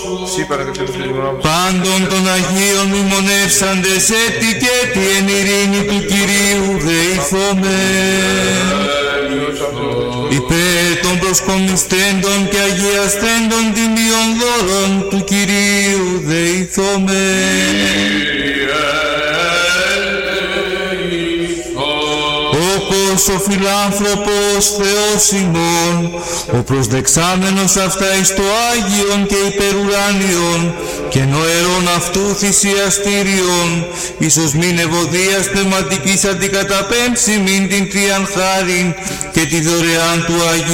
Πάντων των Αγίων μνημονεύσαντες έτη και τη εν ειρήνη του Κυρίου δεηθώμε. Υπέρ των προσκομιστέντων και αγιαστέντων τιμίων δώρων του Κυρίου δεηθώμε. Ο φιλάνθρωπος Θεός ημών, ο προσδεξάμενος αυτά εις το Άγιον και υπερουράνιον και νοερών αυτού θυσιαστήριον, ίσως μην ευωδίας πνευματικής αντικαταπέμψει μην την Θείαν Χάριν και τη δωρεάν του Αγίου